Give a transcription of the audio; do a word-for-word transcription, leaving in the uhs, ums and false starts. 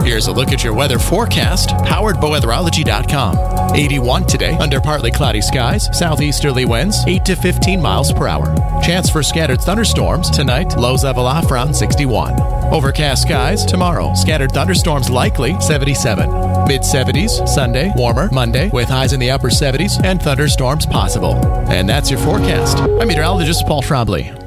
Here's a look at your weather forecast, powered by weatherology dot com. eighty-one today, under partly cloudy skies, southeasterly winds, eight to fifteen miles per hour. Chance for scattered thunderstorms tonight, lows level off around sixty-one. Overcast skies tomorrow, scattered thunderstorms likely, seventy-seven. mid seventies Sunday, warmer Monday, with highs in the upper seventies and thunderstorms possible. And that's your forecast. I'm meteorologist Paul Trombley.